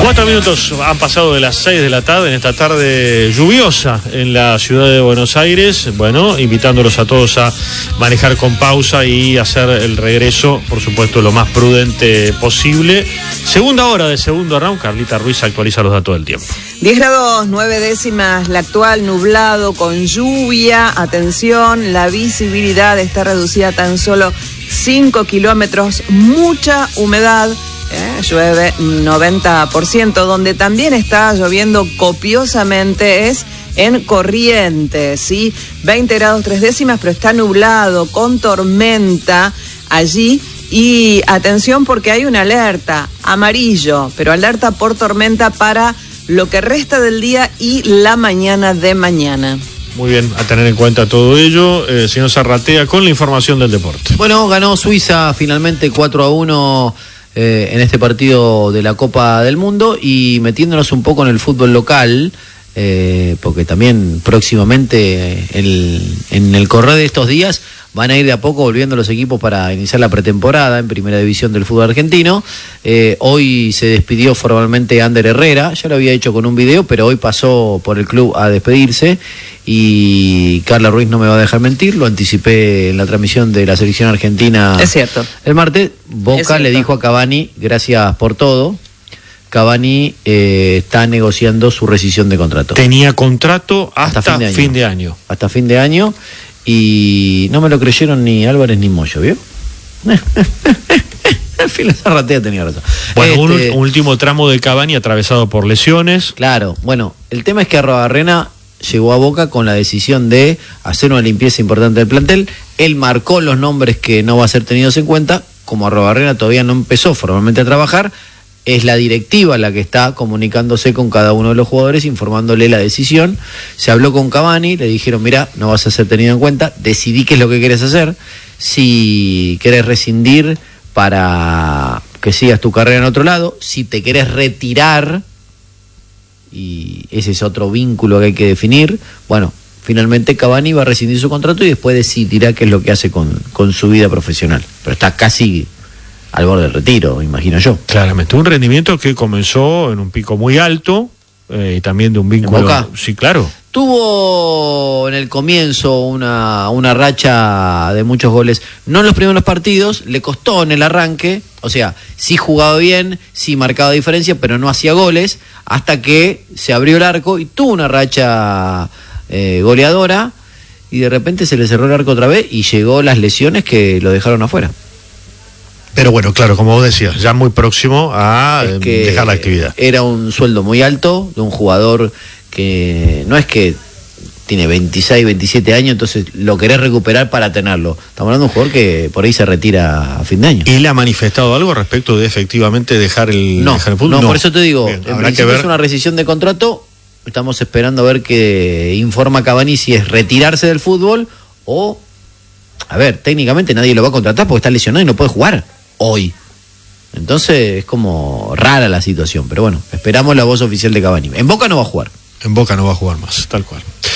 4 minutos han pasado de las 6 de la tarde en esta tarde lluviosa en la ciudad de Buenos Aires. Bueno, invitándolos a todos a manejar con pausa y hacer el regreso, por supuesto, lo más prudente posible. Segunda hora de segundo round. Carlita Ruiz actualiza los datos del tiempo. 10 grados 9 décimas la actual, nublado con lluvia. Atención, la visibilidad está reducida a tan solo 5 kilómetros. Mucha humedad. Llueve 90%, donde también está lloviendo copiosamente es en Corrientes, ¿sí? 20 grados 3 décimas, pero está nublado, con tormenta allí. Y atención porque hay una alerta amarillo, pero alerta por tormenta para lo que resta del día y la mañana de mañana. Muy bien, a tener en cuenta todo ello. Señor Zarratea, con la información del deporte. Bueno, ganó Suiza finalmente 4-1 en este partido de la Copa del Mundo, y metiéndonos un poco en el fútbol local, porque también próximamente en el correr de estos días van a ir de a poco volviendo los equipos para iniciar la pretemporada en Primera División del fútbol argentino. Hoy se despidió formalmente Ander Herrera, ya lo había hecho con un video, pero hoy pasó por el club a despedirse, y Carla Ruiz no me va a dejar mentir, lo anticipé en la transmisión de la selección argentina. Es cierto. El martes, Boca le dijo a Cavani, gracias por todo. Cavani está negociando su rescisión de contrato. Tenía contrato hasta fin de año. Hasta fin de año. Y no me lo creyeron ni Álvarez ni Moyo, ¿vio? Al fin la Zarratea tenía razón. Bueno, un último tramo de Cavani atravesado por lesiones. Claro, bueno, el tema es que Arrobarrena llegó a Boca con la decisión de hacer una limpieza importante del plantel. Él marcó los nombres que no va a ser tenidos en cuenta. Como Arrobarrena todavía no empezó formalmente a trabajar, es la directiva la que está comunicándose con cada uno de los jugadores, informándole la decisión. Se habló con Cavani, le dijeron, mirá, no vas a ser tenido en cuenta, decidí qué es lo que querés hacer, si querés rescindir para que sigas tu carrera en otro lado, si te querés retirar, y ese es otro vínculo que hay que definir. Bueno, finalmente Cavani va a rescindir su contrato y después decidirá qué es lo que hace con su vida profesional, pero está casi al borde del retiro, imagino yo. Claramente, un rendimiento que comenzó en un pico muy alto, y también de un vínculo. ¿En Boca? Sí, claro. Tuvo en el comienzo una racha de muchos goles, no en los primeros partidos, le costó en el arranque, o sea, sí jugaba bien, sí marcaba diferencia, pero no hacía goles, hasta que se abrió el arco y tuvo una racha goleadora, y de repente se le cerró el arco otra vez y llegó las lesiones que lo dejaron afuera. Pero bueno, claro, como vos decías, ya muy próximo a dejar la actividad. Era un sueldo muy alto de un jugador que no es que tiene 26, 27 años, entonces lo querés recuperar para tenerlo. Estamos hablando de un jugador que por ahí se retira a fin de año. ¿Y le ha manifestado algo respecto de efectivamente dejar el fútbol? No, por eso te digo, bien, en principio es una rescisión de contrato. Estamos esperando a ver qué informa Cavani, si es retirarse del fútbol o, a ver, técnicamente nadie lo va a contratar porque está lesionado y no puede jugar hoy. Entonces es como rara la situación, pero bueno, esperamos la voz oficial de Cavani. En Boca no va a jugar. En Boca no va a jugar más, tal cual.